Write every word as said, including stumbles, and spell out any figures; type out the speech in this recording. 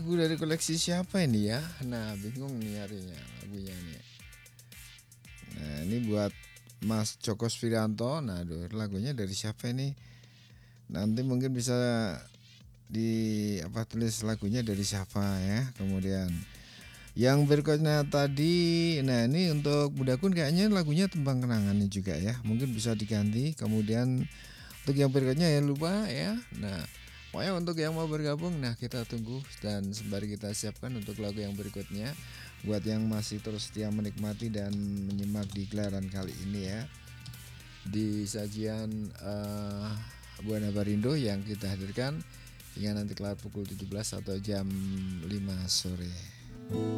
lagu dari koleksi siapa ini ya? Nah, bingung nih nyarinya lagunya nih. Nah, ini buat Mas Joko Sprianto. Nah, aduh, lagunya dari siapa ini? Nanti mungkin bisa di apa tulis lagunya dari siapa ya. Kemudian yang berikutnya tadi, nah ini untuk Bunda Kun kayaknya lagunya Tembang Kenangan ini juga ya. Mungkin bisa diganti. Kemudian untuk yang berikutnya ya lupa ya. Nah, pokoknya untuk yang mau bergabung, nah kita tunggu dan sembari kita siapkan untuk lagu yang berikutnya. Buat yang masih terus setia menikmati dan menyimak di gelaran kali ini ya, di sajian uh, Buana Barindo yang kita hadirkan hingga nanti kelar pukul tujuh belas atau jam lima sore.